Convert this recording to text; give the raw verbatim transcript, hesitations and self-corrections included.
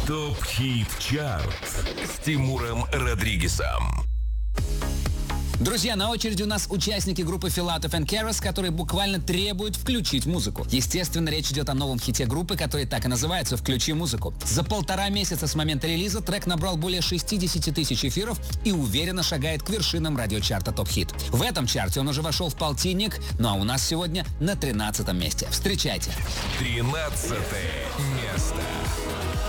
ТОП-хит чарт с Тимуром Родригесом. Друзья, на очереди у нас участники группы Filatov and Keras, которые буквально требуют включить музыку. Естественно, речь идет о новом хите группы, который так и называется «Включи музыку». За полтора месяца с момента релиза трек набрал более шестьдесят тысяч эфиров и уверенно шагает к вершинам радиочарта ТОП-хит. В этом чарте он уже вошел в полтинник, ну а у нас сегодня на тринадцатом месте. Встречайте. Тринадцатое место.